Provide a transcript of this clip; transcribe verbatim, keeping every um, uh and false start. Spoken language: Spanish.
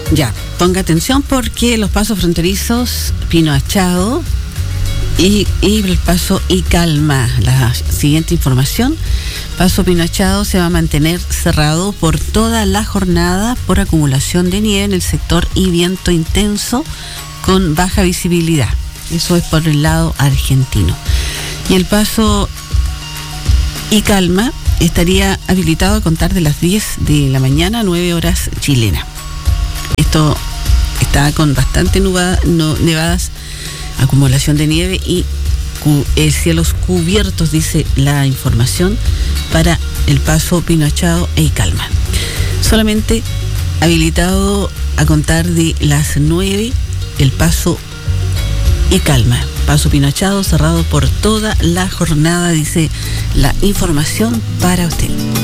Ya, ponga atención porque los pasos fronterizos Pino Achado y, y el paso Icalma, la siguiente información: paso Pino Achado se va a mantener cerrado por toda la jornada por acumulación de nieve en el sector y viento intenso con baja visibilidad. Eso es por el lado argentino. Y el paso Icalma estaría habilitado a contar de las diez de la mañana a nueve horas chilena. Esto está con bastante nubada, no, nevadas, acumulación de nieve y cu, eh, cielos cubiertos, dice la información, para el paso Pino Achado e Icalma. Solamente habilitado a contar de las nueve el paso Icalma. Paso Pino Achado cerrado por toda la jornada, dice la información para usted.